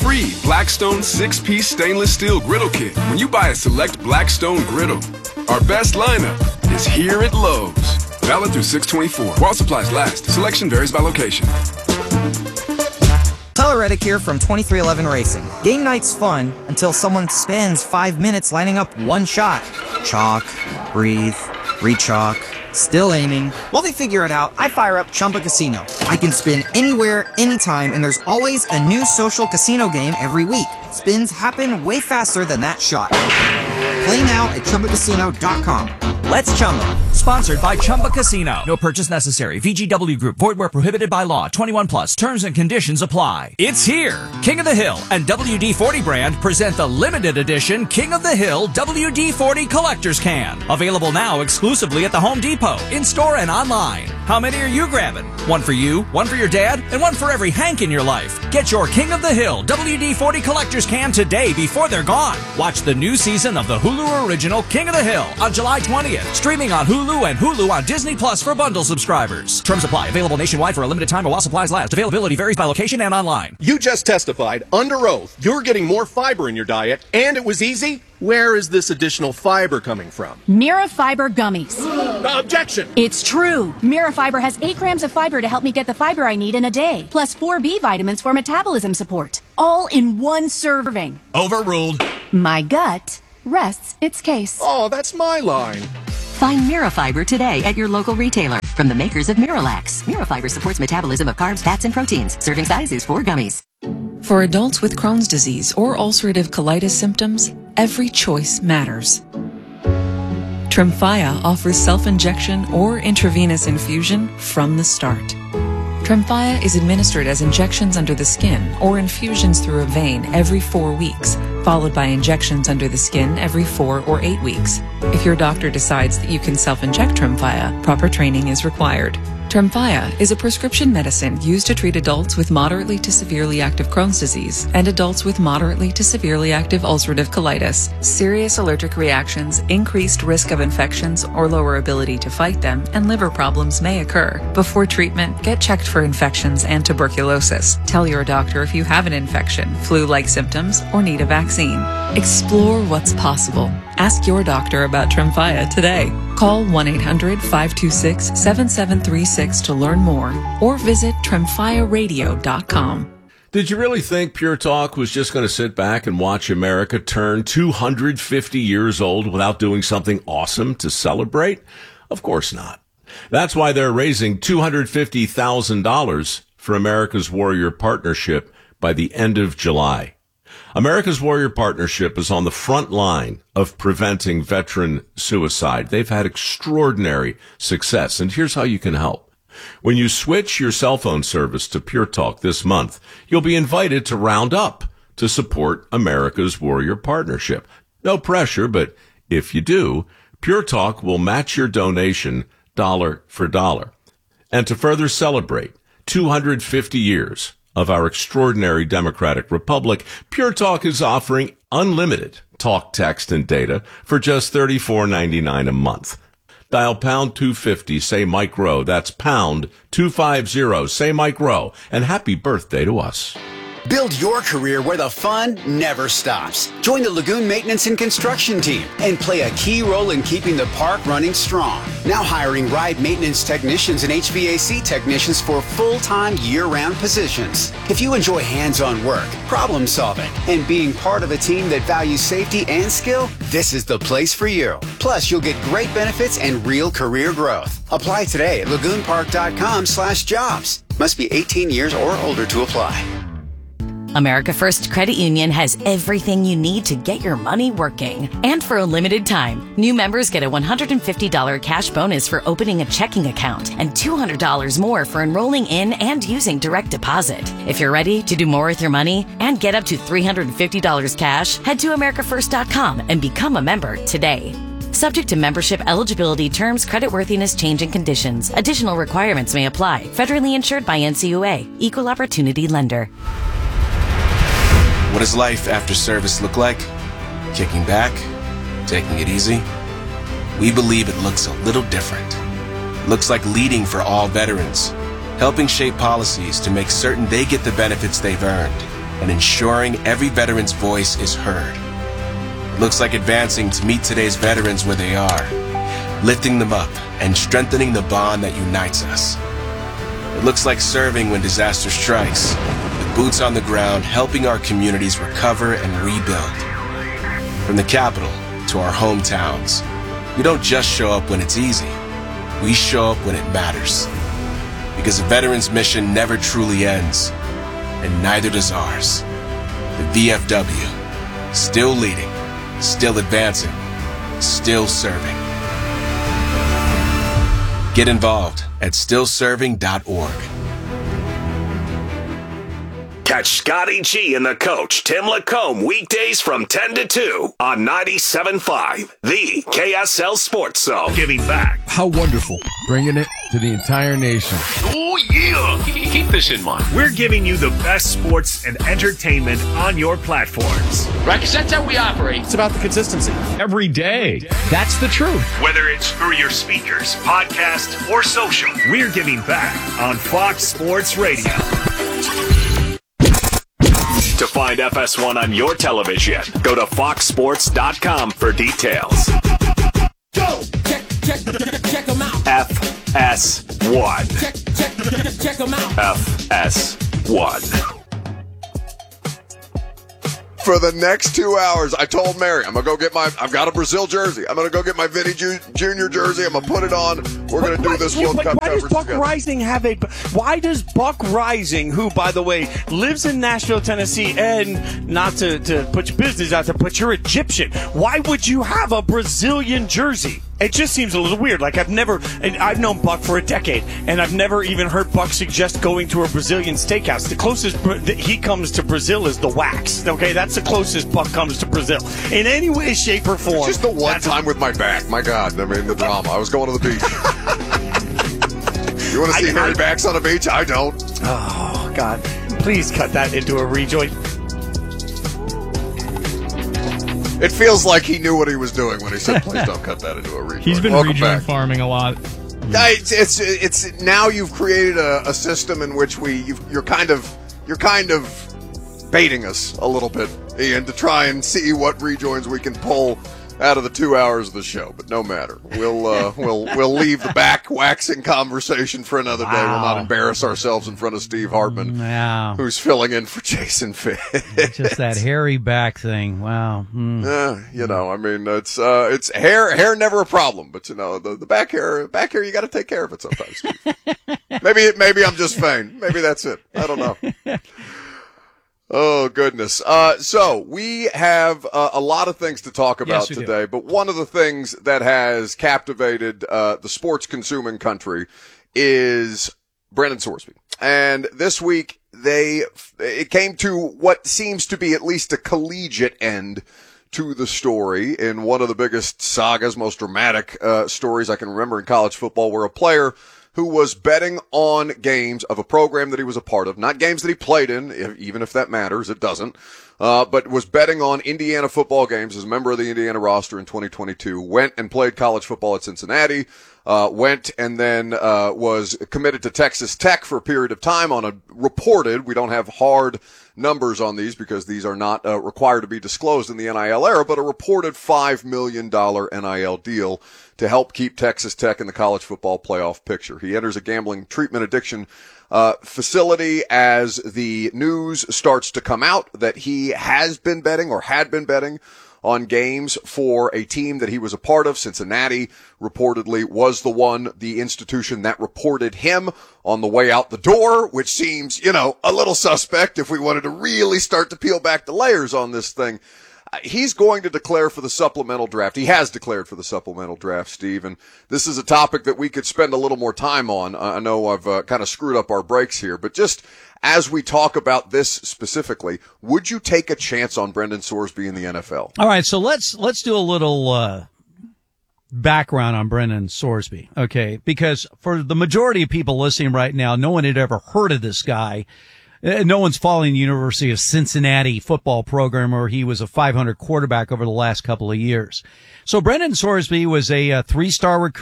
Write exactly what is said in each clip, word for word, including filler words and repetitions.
free Blackstone six-piece stainless steel griddle kit when you buy a select Blackstone griddle. Our best lineup is here at Lowe's. Valid through six twenty-four. While supplies last. Selection varies by location. Tyler Reddick here from twenty-three eleven Racing. Game night's fun until someone spends five minutes lining up one shot. Chalk, breathe, re-chalk, still aiming. While they figure it out, I fire up Chumba Casino. I can spin anywhere, anytime, and there's always a new social casino game every week. Spins happen way faster than that shot. Play now at Chumba Casino dot com. Let's Chumba. Sponsored by Chumba Casino. No purchase necessary. V G W Group. Void where prohibited by law. twenty-one plus. Terms and conditions apply. It's here. King of the Hill and W D forty brand present the limited edition King of the Hill W D forty Collector's Can. Available now exclusively at the Home Depot, in-store and online. How many are you grabbing? One for you, one for your dad, and one for every Hank in your life. Get your King of the Hill W D forty Collector's Can today before they're gone. Watch the new season of the Hulu original King of the Hill on July twentieth. Streaming on Hulu and Hulu on Disney Plus for bundle subscribers. Terms apply. Available nationwide for a limited time or while supplies last. Availability varies by location and online. You just testified under oath you're getting more fiber in your diet, and it was easy. Where is this additional fiber coming from? Mirafiber gummies. Uh, objection! It's true. Mirafiber has eight grams of fiber to help me get the fiber I need in a day, plus four B vitamins for metabolism support. All in one serving. Overruled. My gut rests its case. Oh, that's my line. Find Mirafiber today at your local retailer. From the makers of Miralax. Mirafiber supports metabolism of carbs, fats, and proteins. Serving size is four gummies. For adults with Crohn's disease or ulcerative colitis symptoms, every choice matters. Tremfya offers self-injection or intravenous infusion from the start. Tremfya is administered as injections under the skin or infusions through a vein every four weeks, followed by injections under the skin every four or eight weeks. If your doctor decides that you can self-inject Tremfya, proper training is required. Tremfya is a prescription medicine used to treat adults with moderately to severely active Crohn's disease and adults with moderately to severely active ulcerative colitis. Serious allergic reactions, increased risk of infections or lower ability to fight them, and liver problems may occur. Before treatment, get checked for infections and tuberculosis. Tell your doctor if you have an infection, flu-like symptoms, or need a vaccine. Explore what's possible. Ask your doctor about Tremfya today. Call one eight hundred five two six seven seven three six to learn more or visit tremfya radio dot com. Did you really think Pure Talk was just going to sit back and watch America turn two hundred fifty years old without doing something awesome to celebrate? Of course not. That's why they're raising two hundred fifty thousand dollars for America's Warrior Partnership by the end of July. America's Warrior Partnership is on the front line of preventing veteran suicide. They've had extraordinary success, and here's how you can help. When you switch your cell phone service to Pure Talk this month, you'll be invited to round up to support America's Warrior Partnership. No pressure, but if you do, Pure Talk will match your donation dollar for dollar. And to further celebrate two hundred fifty years of our extraordinary democratic republic, Pure Talk is offering unlimited talk, text, and data for just thirty-four ninety-nine a month. Dial pound two fifty, say Mike Rowe. That's pound two fifty, say Mike Rowe. And happy birthday to us. Build your career where the fun never stops. Join the Lagoon Maintenance and Construction team and play a key role in keeping the park running strong. Now hiring ride maintenance technicians and H V A C technicians for full-time, year-round positions. If you enjoy hands-on work, problem solving, and being part of a team that values safety and skill, this is the place for you. Plus, you'll get great benefits and real career growth. Apply today at lagoon park dot com slash jobs. Must be eighteen years or older to apply. America First Credit Union has everything you need to get your money working. And for a limited time, new members get a one hundred fifty dollars cash bonus for opening a checking account and two hundred dollars more for enrolling in and using direct deposit. If you're ready to do more with your money and get up to three hundred fifty dollars cash, head to america first dot com and become a member today. Subject to membership eligibility, terms, creditworthiness, change, and conditions. Additional requirements may apply. Federally insured by N C U A. Equal Opportunity Lender. What does life after service look like? Kicking back? Taking it easy? We believe it looks a little different. It looks like leading for all veterans, helping shape policies to make certain they get the benefits they've earned, and ensuring every veteran's voice is heard. It looks like advancing to meet today's veterans where they are, lifting them up and strengthening the bond that unites us. It looks like serving when disaster strikes, with boots on the ground helping our communities recover and rebuild. From the capital to our hometowns, we don't just show up when it's easy. We show up when it matters. Because a veteran's mission never truly ends, and neither does ours. The V F W, still leading, still advancing, still serving. Get involved at still serving dot org. Catch Scotty G and the coach, Tim Lacombe, weekdays from ten to two on ninety-seven point five, the K S L Sports Zone. Giving back. How wonderful. Bringing it to the entire nation. Oh, yeah. Keep this in mind. We're giving you the best sports and entertainment on your platforms. Right, because that's how we operate. It's about the consistency. Every day. That's the truth. Whether it's through your speakers, podcast, or social, we're giving back on Fox Sports Radio. To find F S one on your television, go to fox sports dot com for details. Go! Check, check, check, check them out. F S one. Check, check, check, check them out. F S one. For the next two hours, I told Mary, I'm going to go get my, I've got a Brazil jersey. I'm going to go get my Vinny Ju- Junior jersey. I'm going to put it on. We're going to do this World Cup why coverage does Buck together. Rising have a, why does Buck Rising, who, by the way, lives in Nashville, Tennessee, and not to, to put your business out there, but you're Egyptian, why would you have a Brazilian jersey? It just seems a little weird. Like, I've never, and I've known Buck for a decade, and I've never even heard Buck suggest going to a Brazilian steakhouse. The closest that he comes to Brazil is the Wax. Okay, that's the closest Buck comes to Brazil. In any way, shape, or form. It's just the one time with my back. My God, I mean, the drama. I was going to the beach. You want to see I, Harry I, Backs on a beach? I don't. Oh, God. Please cut that into a rejoin. It feels like he knew what he was doing when he said, please don't cut that into a rejoin. He's been Welcome rejoin back. farming a lot. It's, it's it's now you've created a, a system in which we you've, you're kind of you're kind of baiting us a little bit, Ian, to try and see what rejoins we can pull out of the two hours of the show. But no matter, we'll uh, we'll we'll leave the back waxing conversation for another day. Wow. We'll not embarrass ourselves in front of Steve Hartman, Wow. who's filling in for Jason Fitz. Just that hairy back thing. Wow. Hmm. Yeah, you know, I mean, it's uh, it's hair. Hair never a problem, but you know, the, the back hair, back hair, you got to take care of it sometimes. maybe, maybe I'm just vain. Maybe that's it. I don't know. Oh goodness. Uh, so we have uh, a lot of things to talk about Yes, we today, do. but one of the things that has captivated uh, the sports consuming country is Brendan Sorsby. And this week they it came to what seems to be at least a collegiate end to the story in one of the biggest sagas, most dramatic uh, stories I can remember in college football, where a player who was betting on games of a program that he was a part of, not games that he played in, if, even if that matters, it doesn't, uh, but was betting on Indiana football games as a member of the Indiana roster in twenty twenty-two, went and played college football at Cincinnati, uh, went and then uh, was committed to Texas Tech for a period of time on a reported, we don't have hard numbers on these because these are not uh, required to be disclosed in the N I L era, but a reported five million dollars N I L deal to help keep Texas Tech in the college football playoff picture. He enters a gambling treatment addiction uh, facility as the news starts to come out that he has been betting or had been betting on games for a team that he was a part of. Cincinnati reportedly was the one, the institution that reported him on the way out the door, which seems, you know, a little suspect if we wanted to really start to peel back the layers on this thing. Uh, he's going to declare for the supplemental draft. He has declared for the supplemental draft, Steve, and this is a topic that we could spend a little more time on. Uh, I know I've uh, kind of screwed up our breaks here, but just as we talk about this specifically, would you take a chance on Brendan Sorsby in the N F L? All right, so let's let's do a little uh, background on Brendan Sorsby, okay? Because for the majority of people listening right now, no one had ever heard of this guy. No one's following the University of Cincinnati football program where he was a five hundred quarterback over the last couple of years. So Brendan Sorsby was a, a three-star recruit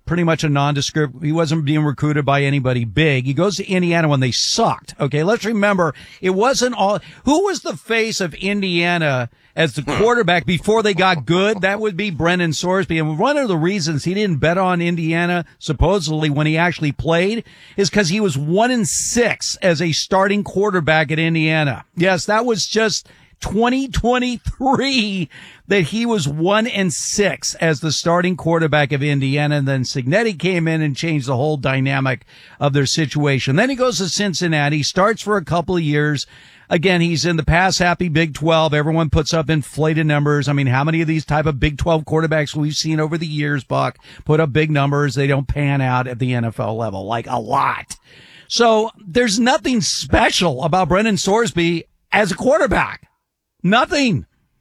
pretty much a nondescript. He wasn't being recruited by anybody big. He goes to Indiana when they sucked. Okay, let's remember, it wasn't all. Who was the face of Indiana as the quarterback before they got good? That would be Brennan Sorsby. And one of the reasons he didn't bet on Indiana, supposedly, when he actually played, is because he was one and six as a starting quarterback at Indiana. Yes, that was just twenty twenty-three that he was one and six as the starting quarterback of Indiana. And then Cignetti came in and changed the whole dynamic of their situation. Then he goes to Cincinnati, starts for a couple of years. Again, he's in the pass happy Big twelve. Everyone puts up inflated numbers. I mean, how many of these type of Big twelve quarterbacks we've seen over the years, Buck, put up big numbers? They don't pan out at the N F L level, like a lot. So there's nothing special about Brennan Sorsby as a quarterback. Nothing.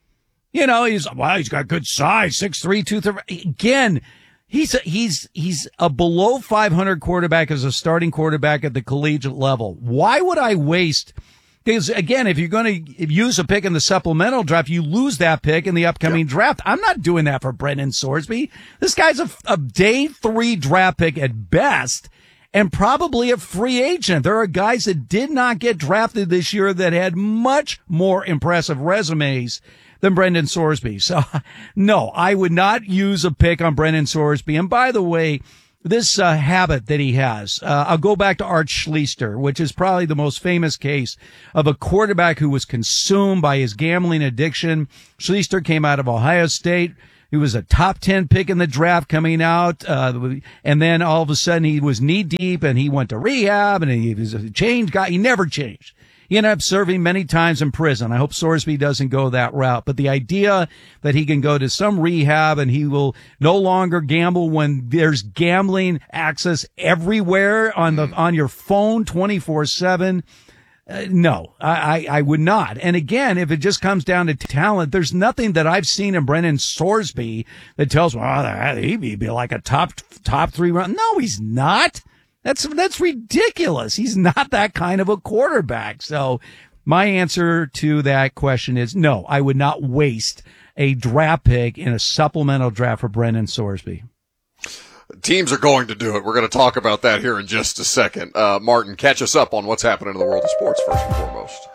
You know, he's, well, he's got good size, six three, two thirty. Again, he's a, he's, he's a below five hundred quarterback as a starting quarterback at the collegiate level. Why would I waste? Because again, if you're going to use a pick in the supplemental draft, you lose that pick in the upcoming yep. draft. I'm not doing that for Brennan Sorsby. This guy's a, a day three draft pick at best, and probably a free agent. There are guys that did not get drafted this year that had much more impressive resumes than Brendan Sorsby. So, no, I would not use a pick on Brendan Sorsby. And by the way, this uh, habit that he has, uh, I'll go back to Art Schlichter, which is probably the most famous case of a quarterback who was consumed by his gambling addiction. Schlichter came out of Ohio State. He was a top ten pick in the draft coming out, uh, and then all of a sudden he was knee deep and he went to rehab and he was a changed guy. He never changed. He ended up serving many times in prison. I hope Sorsby doesn't go that route. But the idea that he can go to some rehab and he will no longer gamble when there's gambling access everywhere on the on your phone twenty-four seven. Uh, no, I, I, I would not. And again, if it just comes down to talent, there's nothing that I've seen in Brennan Sorsby that tells me, oh, he'd be like a top, top three run. No, he's not. That's, that's ridiculous. He's not that kind of a quarterback. So my answer to that question is no, I would not waste a draft pick in a supplemental draft for Brennan Sorsby. Teams are going to do it. We're going to talk about that here in just a second. Uh, Martin, catch us up on what's happening in the world of sports first and foremost.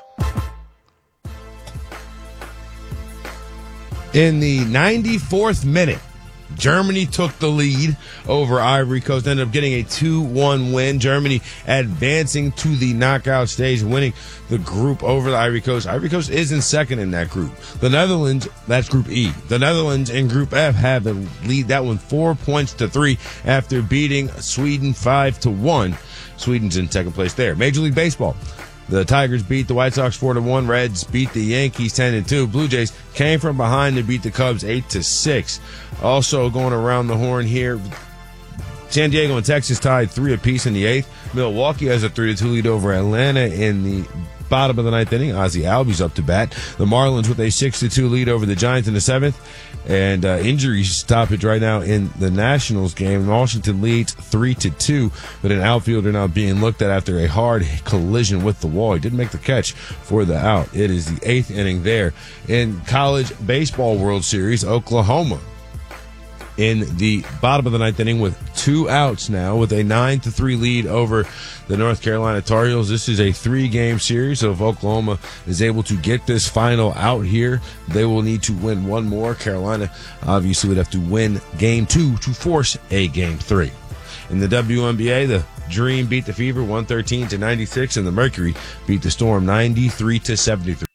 In the ninety-fourth minute, Germany took the lead over Ivory Coast, ended up getting a two one win. Germany advancing to the knockout stage, winning the group over the Ivory Coast. Ivory Coast is in second in that group. The Netherlands, that's Group E. The Netherlands in Group F have a lead that one four points to three after beating Sweden five to one. Sweden's in second place there. Major League Baseball. The Tigers beat the White Sox four to one. Reds beat the Yankees ten to two. Blue Jays came from behind to beat the Cubs eight to six. Also going around the horn here, San Diego and Texas tied three apiece in the eighth. Milwaukee has a three to two lead over Atlanta in the bottom of the ninth inning. Ozzie Albies up to bat. The Marlins with a six to two lead over the Giants in the seventh. And uh, injuries stoppage right now in the Nationals game. Washington leads three to two, but an outfielder now being looked at after a hard collision with the wall. He didn't make the catch for the out. It is the eighth inning there. In College Baseball World Series, Oklahoma in the bottom of the ninth inning with two outs now, with a nine to three lead over the North Carolina Tar Heels. This is a three-game series, so if Oklahoma is able to get this final out here, they will need to win one more. Carolina obviously would have to win game two to force a game three. In the W N B A, the Dream beat the Fever one thirteen to ninety-six, and the Mercury beat the Storm ninety-three to seventy-three.